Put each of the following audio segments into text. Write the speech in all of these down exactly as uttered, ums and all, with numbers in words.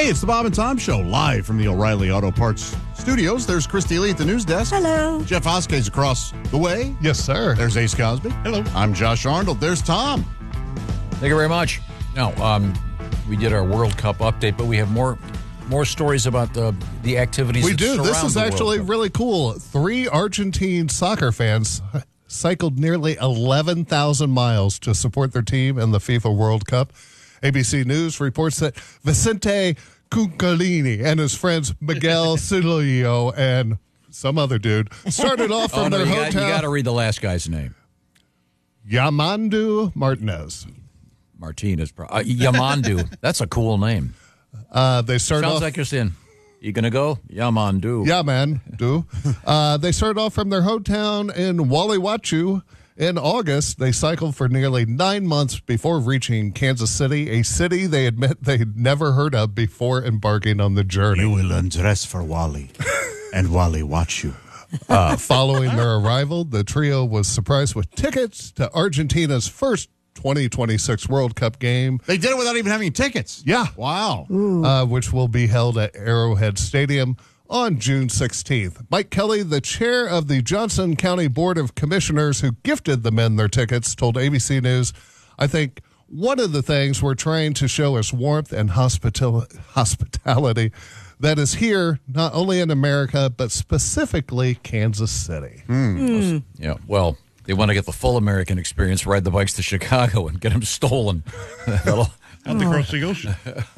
Hey, it's the Bob and Tom Show, live from the O'Reilly Auto Parts studios. There's Christy Lee at the news desk. Hello. Jeff Hoskay's across the way. Yes, sir. There's Ace Cosby. Hello. I'm Josh Arnold. There's Tom. Thank you very much. Now, um, we did our World Cup update, but we have more more stories about the the activities. We that do. This surround is the World actually Cup. really cool. Three Argentine soccer fans cycled nearly eleven thousand miles to support their team in the FIFA World Cup. A B C News reports that Vicente Cucalini and his friends Miguel Cilio and some other dude started off from Oh, no, their you hotel. got, you got to read the last guy's name. Yamandu Martinez. Martinez. Pro- Uh, Yamandu. That's a cool name. Uh, they started Sounds off. like you're saying, you going to go? Yamandu. Yeah, man, do. Uh, they started off from their hometown in Waliwachu. In August, they cycled for nearly nine months before reaching Kansas City, a city they admit they'd never heard of before embarking on the journey. You will undress for Wally, and Wally watch you. Uh, following their arrival, the trio was surprised with tickets to Argentina's first twenty twenty-six World Cup game. They did it without even having tickets. Yeah. Wow. Uh, which will be held at Arrowhead Stadium on June sixteenth. Mike Kelly, the chair of the Johnson County Board of Commissioners who gifted the men their tickets, told A B C News, I think one of the things we're trying to show is warmth and hospital- hospitality that is here, not only in America, but specifically Kansas City. Yeah, well, they want to get the full American experience, ride the bikes to Chicago and get them stolen. That'll- Out across the ocean.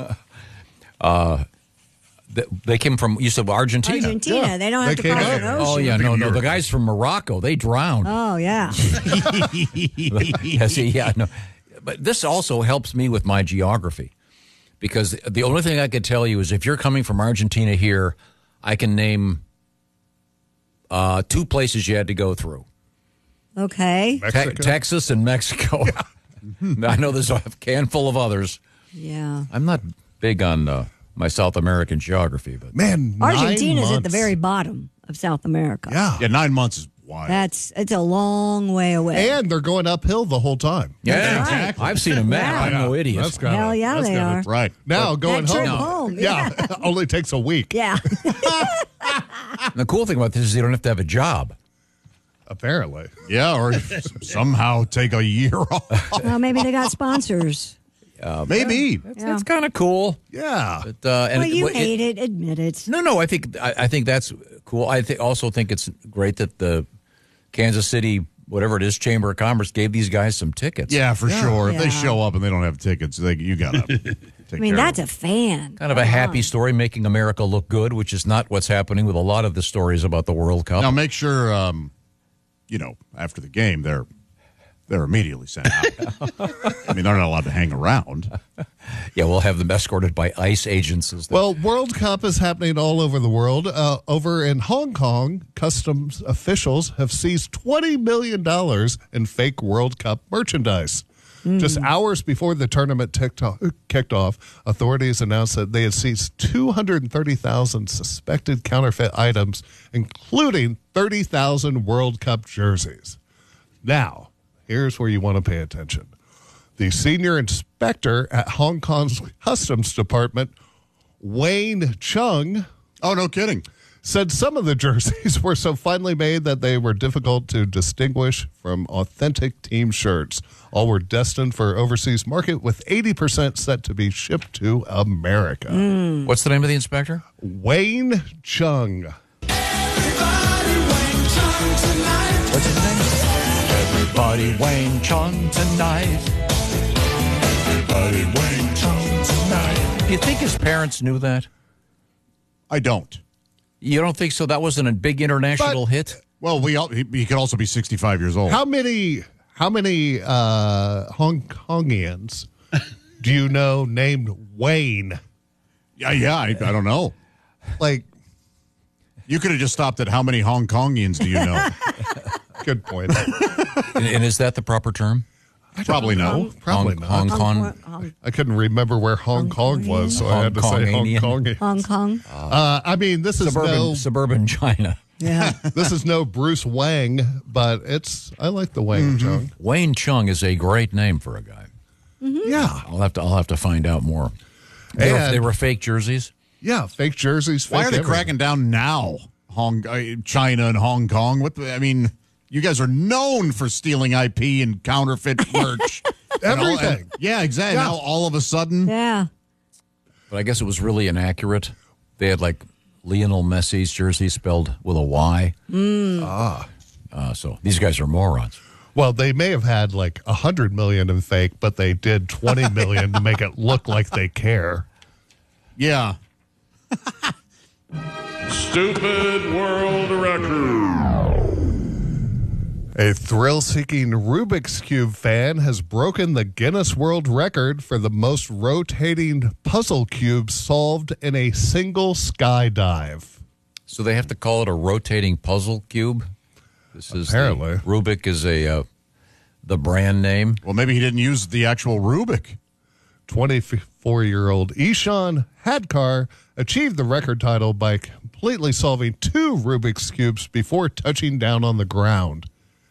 They- They came from, you said Argentina. Argentina. Yeah. They don't They have to came cross out. an ocean. Oh, yeah, no, no. The guys from Morocco, they drowned. Oh, yeah. Yes, yeah, no. But this also helps me with my geography because the only thing I could tell you is if you're coming from Argentina here, I can name uh, two places you had to go through. Okay. Te- Mexico. Texas and Mexico. I know there's a handful of others. Yeah. I'm not big on uh, my South American geography, but Man, nine Argentina's at the months. very bottom of South America. Yeah. Yeah, nine months is wild. That's it's a long way away. And they're going uphill the whole time. yeah, That's right. I've seen a map. Yeah. I'm no idiot. That's gotta- Hell yeah, that's they gotta- are. right. Now going That trip home. home, Yeah, only takes a week. Yeah. And the cool thing about this is you don't have to have a job. Apparently. Yeah, or somehow take a year off. Well, maybe they got sponsors. Maybe. Yeah. It's kind of cool. Yeah. But, uh, and Well, you it- hate it. Admit it. No, no. I think I, I think that's cool. I th- also think it's great that the Kansas City, whatever it is, Chamber of Commerce gave these guys some tickets. Yeah, for sure. If Yeah. they show up and they don't have tickets, they, you got to take I mean, care that's of a fan. Kind of a happy story, making America look good, which is not what's happening with a lot of the stories about the World Cup. Now, make sure, um, you know, after the game, they're they're immediately sent out. I mean, they're not allowed to hang around. Yeah, we'll have them escorted by ICE agents. As they- Well, World Cup is happening all over the world. Uh, over in Hong Kong, customs officials have seized twenty million dollars in fake World Cup merchandise. Just hours before the tournament ticked off, kicked off, authorities announced that they had seized two hundred thirty thousand suspected counterfeit items, including thirty thousand World Cup jerseys. Now, here's where you want to pay attention. The senior inspector at Hong Kong's Customs Department, Wayne Chung, Oh, no kidding. said some of the jerseys were so finely made that they were difficult to distinguish from authentic team shirts. All were destined for overseas market, with eighty percent set to be shipped to America. What's the name of the inspector? Wayne Chung. What's his name? Everybody Wayne Chung tonight. Everybody Wayne Chung tonight. Do you think his parents knew that? I don't. You don't think so? That wasn't a big international But- hit? Well, we all, he, he could also be sixty-five years old. How many how many uh, Hong Kongians do you know named Wayne? Yeah, yeah, I, I don't know. Like, You could have just stopped at how many Hong Kongians do you know? good point. And, and is that the proper term? Probably no. Probably Hong, not. Hong Hong, Kong. Hong, I couldn't remember where Hong Kong was, so I had to say Hong Hong-Kongian. Kong. Hong Kong. Uh, I mean, this is Suburban, no suburban China. Yeah. this is no Bruce Wang, but it's I like the Wang Chung. Wayne Chung is a great name for a guy. Yeah. I'll have to I'll have to find out more. They were, And- they were fake jerseys. Yeah, fake jerseys. Why fake are they everything. cracking down now? Hong uh, China and Hong Kong. What? The, I mean, you guys are known for stealing I P and counterfeit merch. And all- Everything. and- yeah, exactly. Yeah. Now all of a sudden, Yeah. But I guess it was really inaccurate. They had like Lionel Messi's jersey spelled with a Y. Ah. Uh, so these guys are morons. Well, they may have had like a hundred million in fake, but they did twenty million to make it look like they care. yeah. Stupid world record. A thrill-seeking Rubik's Cube fan has broken the Guinness World Record for the most rotating puzzle cubes solved in a single skydive. So they have to call it a rotating puzzle cube. This is Apparently. the, Rubik is a uh, the brand name. Well, maybe he didn't use the actual Rubik. twenty-four-year-old Ishan Hadkar achieved the record title by completely solving two Rubik's Cubes before touching down on the ground.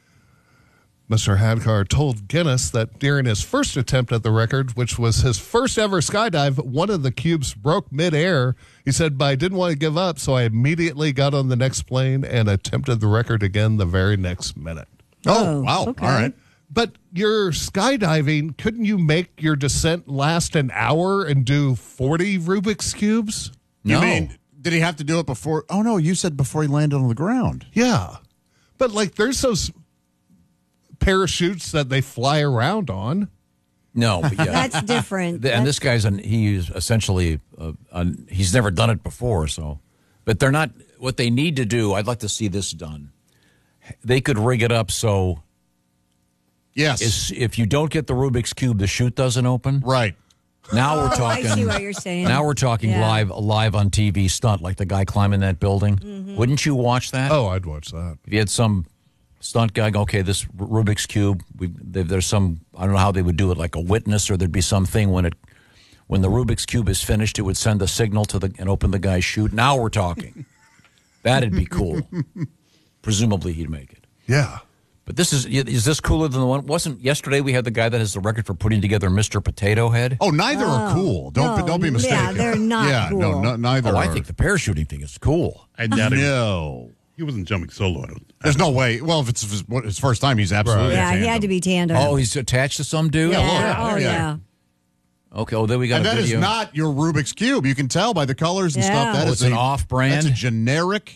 Mister Hadkar told Guinness that during his first attempt at the record, which was his first ever skydive, one of the cubes broke midair. He said, but I didn't want to give up, so I immediately got on the next plane and attempted the record again the very next minute. Oh, Oh, wow. okay. All right. But you're skydiving, couldn't you make your descent last an hour and do forty Rubik's Cubes? You No. mean, did he have to do it before? Oh, no, you said before he landed on the ground. Yeah. But, like, there's those parachutes that they fly around on. No, but yeah. That's different. The- and this guy's an, he's essentially uh, an, he's never done it before. So, but they're not what they need to do. I'd like to see this done. They could rig it up so Yes. is, if you don't get the Rubik's cube, the chute doesn't open. right. Now we're Oh, talking. I see what you're saying. Now we're talking Yeah. live, live on T V stunt, like the guy climbing that building. Mm-hmm. Wouldn't you watch that? Oh, I'd watch that. If you had some stunt guy go, okay, this Rubik's cube, we, there- there's some, I don't know how they would do it, like a witness, or there'd be something when it, when the Rubik's cube is finished, it would send a signal to the and open the guy's chute. Now we're talking. That'd be cool. Presumably he'd make it. Yeah. But this is is this cooler than the one? Wasn't yesterday we had the guy that has the record for putting together Mister Potato Head? Oh, neither are cool. Don't no, don't be yeah, mistaken. they're not Yeah, no, cool. no, neither. Oh, I are. think the parachuting thing is cool. I doubt it. no. He wasn't jumping solo. I don't- There's no way. Well, if it's his, his first time, he's absolutely. Yeah, a he had tandem. to be tandem. Oh, he's attached to some dude. yeah. yeah, Oh, yeah. yeah. Okay. Oh, then we got And a that is video. not your Rubik's cube. You can tell by the colors and Yeah. stuff. That Oh, is it's an a- off-brand? That's a generic.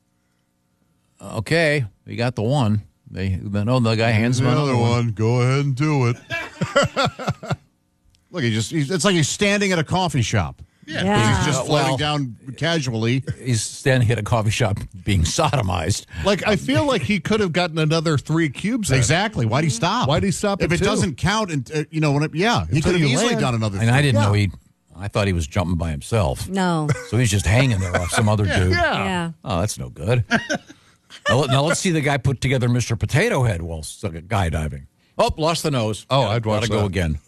Okay, we got the one. They no, the guy hands him the another other one. one. Go ahead and do it. Look, he just. He's, it's like he's standing at a coffee shop. Yeah. He's just Uh, floating well- down casually. He's standing at a coffee shop being sodomized. Like, I feel like he could have gotten another three cubes in. Exactly. Why'd he stop? Why'd he stop If at it two? doesn't count, and uh, you know, when it, yeah, he Until could have you easily land. done another. And I three. didn't Yeah. know he. I thought he was jumping by himself. No. So he's just hanging there off some other dude. Yeah. Oh, that's no good. now, let- now let's see the guy put together Mister Potato Head while stuck at guy diving. Oh, lost the nose. Oh, Gotta- I'd watch gotta go that. again.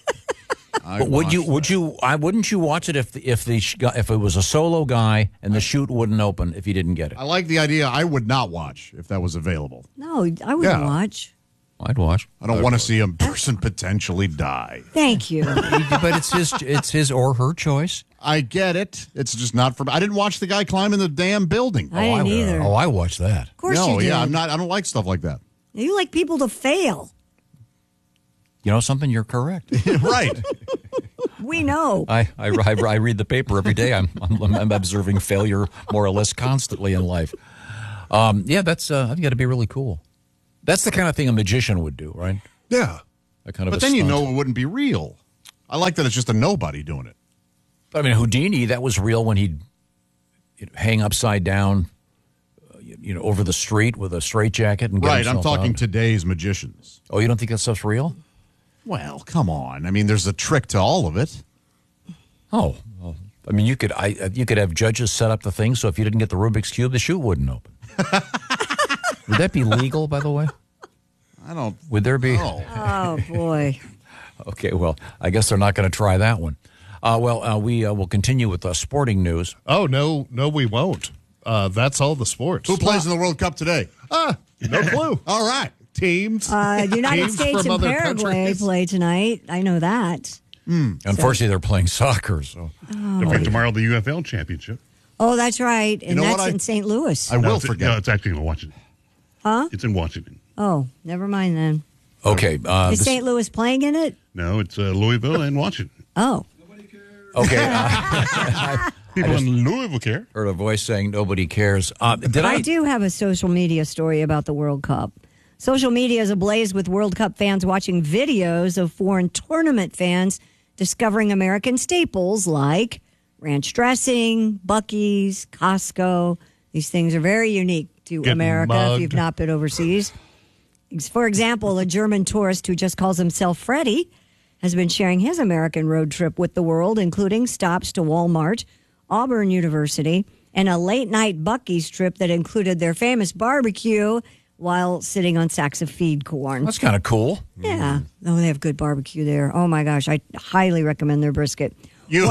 I But would you? watched Would that. you? I wouldn't you watch it if the, if the sh- if it was a solo guy and the chute wouldn't open if he didn't get it? I like the idea. I would not watch if that was available. No, I wouldn't Yeah. watch. I'd watch. I don't want to see a person potentially die. Thank you. But it's his it's his or her choice. I get it. It's just not for. I didn't watch the guy climbing the damn building. I didn't either. Oh, I watched that. Of course no, you did. yeah, I'm not. I don't like stuff like that. You like people to fail. You know something? You're correct. Right. We know. I, I, I, I read the paper every day. I'm, I'm, I'm observing failure more or less constantly in life. Um, yeah, that's uh, I think that'd be really cool. That's the kind of thing a magician would do, right? Yeah. That kind of. But a then you stunt. know it wouldn't be real. I like that it's just a nobody doing it. But, I mean, Houdini, that was real when he'd you know, hang upside down, uh, you, you know, over the street with a straitjacket and get Right. I'm himself talking out. today's magicians. Oh, you don't think that stuff's real? Well, come on. I mean, there's a trick to all of it. Oh, well, I mean, you could I you could have judges set up the thing so if you didn't get the Rubik's cube, the chute wouldn't open. Would that be legal, by the way? I don't. Would there be? know. Oh, boy. Okay, well, I guess they're not going to try that one. Uh, well, uh, we uh, will continue with uh, sporting news. Oh, no, no, we won't. Uh, that's all the sports. Who plays in the World Cup today? Ah, no clue. All right. Teams. Uh, United teams States from and other Paraguay countries. play tonight. I know that. Unfortunately, they're playing soccer. So Don't forget tomorrow the U F L championship. Oh, that's right. And know what? that's I- in Saint Louis. I No, will it's, forget. No, it's actually in Washington. Huh? It's in Washington. Oh, never mind then. okay, uh, Is this- Saint Louis playing in it? No, it's uh, Louisville and Washington. Oh. okay. Uh, People in Louisville care. heard a voice saying nobody cares. Uh, did I I? do have a social media story about the World Cup. Social media is ablaze with World Cup fans watching videos of foreign tournament fans discovering American staples like ranch dressing, Buc-ee's, Costco. These things are very unique to Getting America if mugged. you've not been overseas. For example, a German tourist who just calls himself Freddie has been sharing his American road trip with the world, including stops to Walmart, Auburn University, and a late-night Buc-ee's trip that included their famous barbecue while sitting on sacks of feed corn. That's kind of cool. Yeah. Oh, they have good barbecue there. Oh, my gosh. I highly recommend their brisket. You,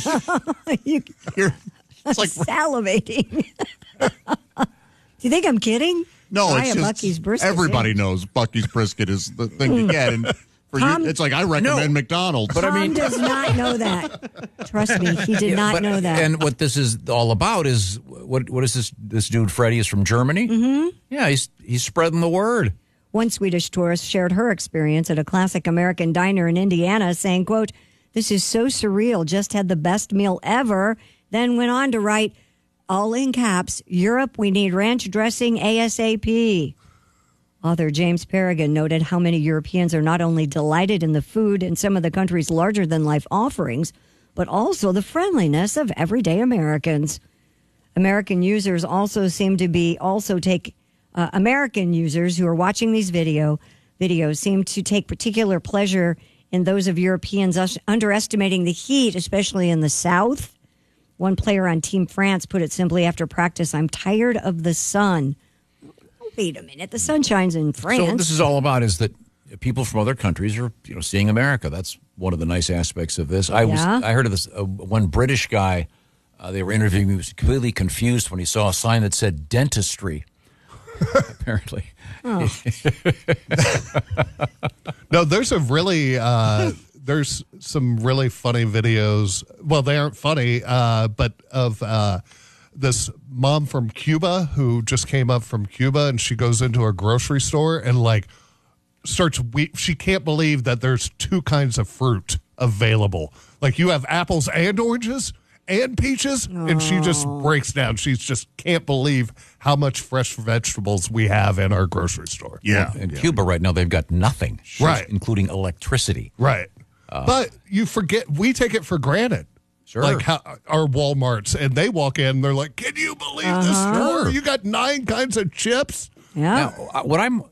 You, you're, it's like salivating. Do you think I'm kidding? no, Buy it's a just Buc-ee's brisket. everybody yeah. knows Bucky's brisket is the thing to get, and for Tom- you, it's like I recommend McDonald's. But I Tom mean- does not know that. Trust me, he did not But- know that. And what this is all about is what? What is this? This dude Freddie is from Germany. Mm-hmm. Yeah, he's he's spreading the word. One Swedish tourist shared her experience at a classic American diner in Indiana, saying, quote, "This is so surreal, just had the best meal ever," then went on to write, all in caps, "Europe, we need ranch dressing ASAP." Author James Paragon noted how many Europeans are not only delighted in the food and some of the country's larger-than-life offerings, but also the friendliness of everyday Americans. American users also seem to be also take uh, American users who are watching these video videos seem to take particular pleasure in those of Europeans us- underestimating the heat, especially in the South. One player on Team France put it simply after practice, "I'm tired of the sun." Wait a minute, the sun shines in France. So this is all about is that people from other countries are you know seeing America. That's one of the nice aspects of this. I was Yeah. I heard of this uh, one British guy. Uh, they were interviewing me. He was completely confused when he saw a sign that said dentistry. Apparently, No, there's a really uh, there's some really funny videos. Well, they aren't funny, uh, but of uh, this mom from Cuba who just came up from Cuba, and she goes into a grocery store and like starts. We- she can't believe that there's two kinds of fruit available. Like you have apples and oranges and peaches, and she just breaks down. She just can't believe how much fresh vegetables we have in our grocery store. yeah, in Cuba right now they've got nothing, Right. including electricity. Right. but you forget, we take it for granted. Sure. Like how our Walmarts, and they walk in, and they're like, "Can you believe this store? You got nine kinds of chips." yeah. Now, uh, what I'm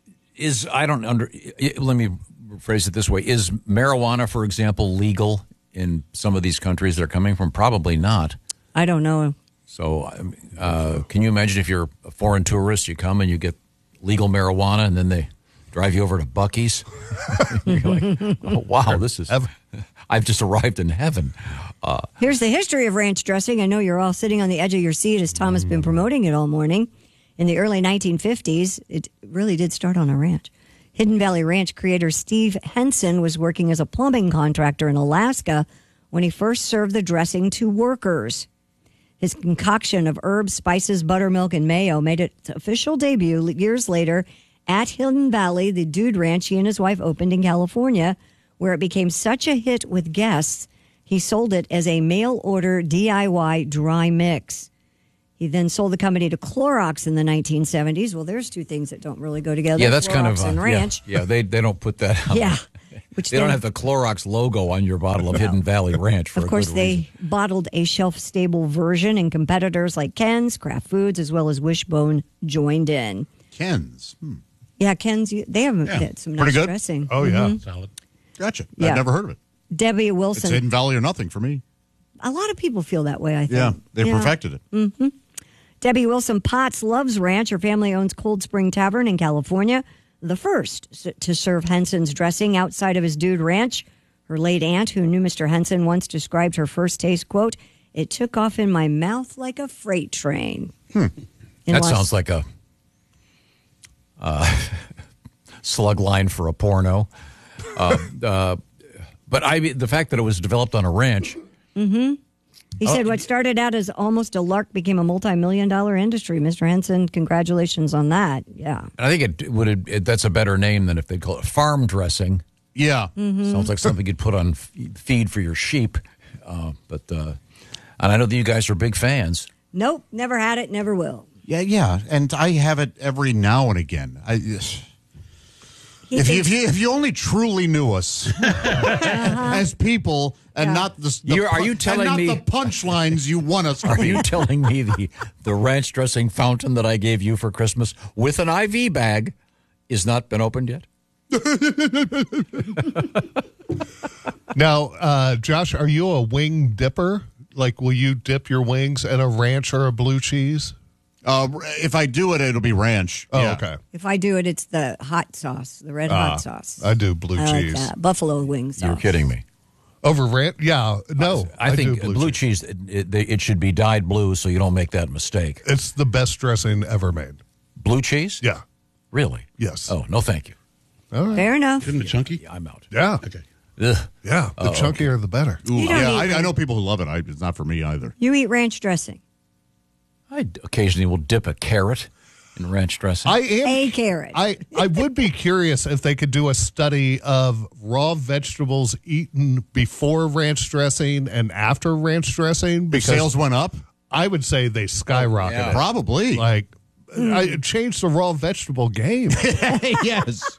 is I don't under. i- Let me phrase it this way: is marijuana, for example, legal in some of these countries they're coming from? Probably not. I don't know. So, um, uh, can you imagine if you're a foreign tourist, you come and you get legal marijuana, and then they drive you over to Buc-ee's? You're like, oh, wow, this is. I've just arrived in heaven. Uh, Here's the history of ranch dressing. I know you're all sitting on the edge of your seat as Tom has been promoting it all morning. In the early nineteen fifties, it really did start on a ranch. Hidden Valley Ranch creator Steve Henson was working as a plumbing contractor in Alaska when he first served the dressing to workers. His concoction of herbs, spices, buttermilk, and mayo made its official debut years later at Hidden Valley, the Dude Ranch he and his wife opened in California, where it became such a hit with guests, he sold it as a mail-order D I Y dry mix. He then sold the company to Clorox in the nineteen seventies. Well, there's two things that don't really go together. yeah, that's kind of Clorox uh, and yeah, ranch. yeah. They they don't put that. On. Yeah. Which They don't then- have the Clorox logo on your bottle of Hidden Valley Ranch. For Of a course, good they reason. bottled a shelf-stable version, and competitors like Ken's, Kraft Foods, as well as Wishbone joined in. Ken's. Hmm. Yeah, Ken's, you- they have Yeah. some Pretty nice good. dressing. Oh yeah. Solid. Gotcha. Yeah. I've never heard of it. Debbie It's Wilson. Hidden Valley or nothing for me. A lot of people feel that way, I think. Yeah, they Yeah. perfected it. Debbie Wilson Potts loves ranch. Her family owns Cold Spring Tavern in California, the first s- to serve Henson's dressing outside of his Dude Ranch. Her late aunt, who knew Mister Henson, once described her first taste, quote, "It took off in my mouth like a freight train." In That Los- sounds like a uh, slug line for a porno. Uh, uh, But I the fact that it was developed on a ranch. Mm-hmm. He Oh, said what started out as almost a lark became a multi-million dollar industry. Mister Henson, congratulations on that. Yeah. I think it would. It, that's a better name than if they call it farm dressing. Yeah. Mm-hmm. Sounds like something you'd put on f- feed for your sheep. Uh, but uh, and I know that you guys are big fans. Nope, never had it, never will. Yeah, yeah, and I have it every now and again. I, if, you, if you if you only truly knew us uh-huh. as people, and Yeah. not the, the You're- are you and telling not me- the punchlines you want us to Are be? you telling me the the ranch dressing fountain that I gave you for Christmas with an I V bag is not been opened yet? Now, uh, Josh, are you a wing dipper? Like, will you dip your wings in a ranch or a blue cheese? Uh, if I do it, it'll be ranch. Oh, Yeah. okay. If I do it, it's the hot sauce, the red Ah, hot sauce. I do blue I like cheese. that. Buffalo wing sauce. You're kidding me. Over ranch? Yeah, no. I, think do blue, cheese, it, it, it should be dyed blue so you don't make that mistake. It's the best dressing ever made. Blue cheese? Yeah. Really? Yes. Oh, no, thank you. All right. Fair enough. Isn't it chunky? Yeah, I'm out. Yeah. Okay. Ugh. Yeah. The Oh, chunkier, the better. Ooh, You don't yeah, eat I, I know people who love it. I, it's not for me either. You eat ranch dressing. I occasionally will dip a carrot in ranch dressing. I am. A carrot. I, I would be curious if they could do a study of raw vegetables eaten before ranch dressing and after ranch dressing. The Because sales went up? I would say they skyrocketed. yeah. Probably. Like, I it changed the raw vegetable game. Yes.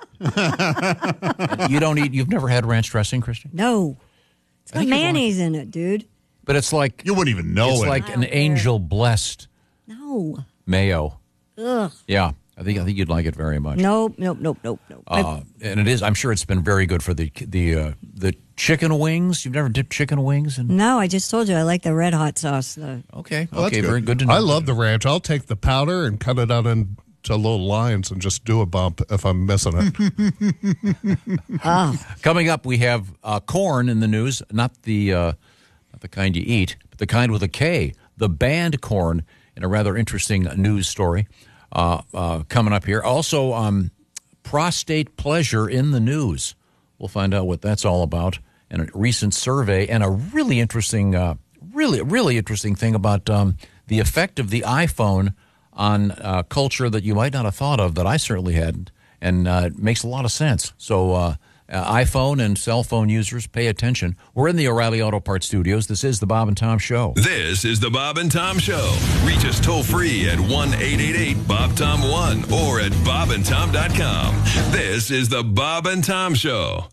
You don't eat, you've never had ranch dressing, Christian? no. It's got think you're mayonnaise in it, dude. But it's like, You wouldn't even know it's it. like I an don't care. angel blessed No. mayo. Ugh. Yeah, I think I think you'd like it very much. Nope, nope, nope, nope, nope. Uh, and it is. I'm sure it's been very good for the the uh, the chicken wings. You've never dipped chicken wings in? no, I just told you I like the red hot sauce. The, Okay, Well, that's okay, good. very good to know. I love the ranch. I'll take the powder and cut it out into little lines and just do a bump if I'm missing it. Coming up, we have uh, corn in the news. Not the uh, not the kind you eat, but the kind with a K. The band Corn, in a rather interesting news story uh, uh, coming up here. Also, um, prostate pleasure in the news. We'll find out what that's all about. And a recent survey, and a really interesting, uh, really, really interesting thing about um, the effect of the iPhone on uh, culture that you might not have thought of, that I certainly hadn't, and uh, it makes a lot of sense. So uh, uh, iPhone and cell phone users, pay attention. We're in the O'Reilly Auto Parts studios. This is the Bob and Tom Show. This is the Bob and Tom Show. Reach us toll free at one eight eight eight Bob Tom one or at bob and tom dot com. This is the Bob and Tom Show.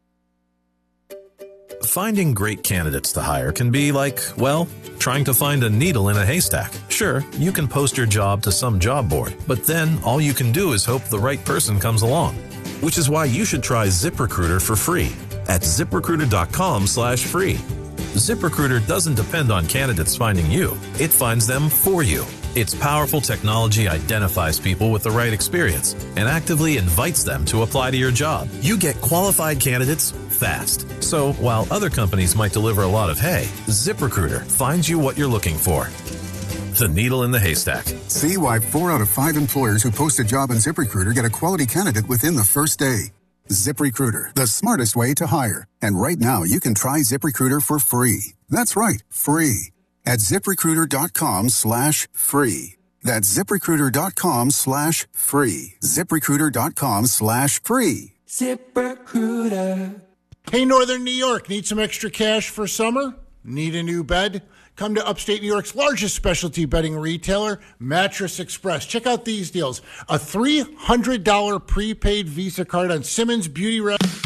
Finding great candidates to hire can be like, well, trying to find a needle in a haystack. Sure, you can post your job to some job board, but then all you can do is hope the right person comes along. Which is why you should try ZipRecruiter for free at ZipRecruiter.com slash free. ZipRecruiter doesn't depend on candidates finding you. It finds them for you. Its powerful technology identifies people with the right experience and actively invites them to apply to your job. You get qualified candidates fast. So while other companies might deliver a lot of hay, ZipRecruiter finds you what you're looking for. The needle in the haystack. See why four out of five employers who post a job on ZipRecruiter get a quality candidate within the first day. ZipRecruiter, the smartest way to hire. And right now, you can try ZipRecruiter for free. That's right, free. At ZipRecruiter.com slash free. That's ZipRecruiter.com slash free. ZipRecruiter.com slash free. ZipRecruiter. Hey, Northern New York, need some extra cash for summer? Need a new bed? Come to upstate New York's largest specialty bedding retailer, Mattress Express. Check out these deals. A three hundred dollars prepaid Visa card on Simmons Beauty Rest.